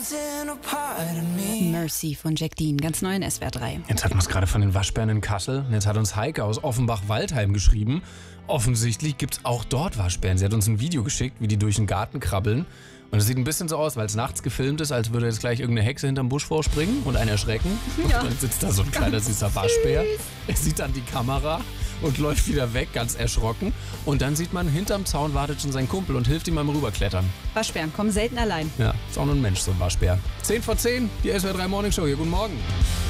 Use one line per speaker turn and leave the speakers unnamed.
Mercy von Jack Dean, ganz neu in SWR 3.
Jetzt hatten wir es gerade von den Waschbären in Kassel. Jetzt hat uns Heike aus Offenbach-Waldheim geschrieben. Offensichtlich gibt es auch dort Waschbären. Sie hat uns ein Video geschickt, wie die durch den Garten krabbeln. Und es sieht ein bisschen so aus, weil es nachts gefilmt ist, als würde jetzt gleich irgendeine Hexe hinterm Busch vorspringen und einen erschrecken.
Ja.
Und dann sitzt da so ein kleiner süßer Waschbär. Er sieht dann die Kamera und läuft wieder weg, ganz erschrocken. Und dann sieht man, hinterm Zaun wartet schon sein Kumpel und hilft ihm beim Rüberklettern.
Waschbären kommen selten allein.
Ja, ist auch nur ein Mensch, so ein Waschbär. 10 vor 10, die SWR 3 Morning Show. Hier, guten Morgen.